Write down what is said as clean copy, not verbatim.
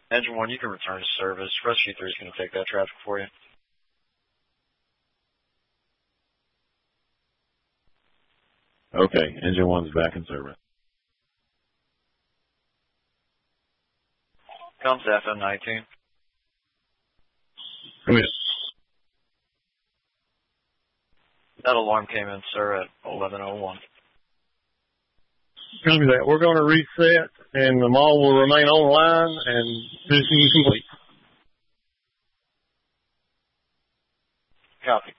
Engine 1, you can return to service. Rescue 3 is going to take that traffic for you. Okay, Engine 1's back in service. Comes FM-19. Come in. That alarm came in, sir, at 11:01. Copy that. We're going to reset, and the mall will remain online and finishing complete. Copy.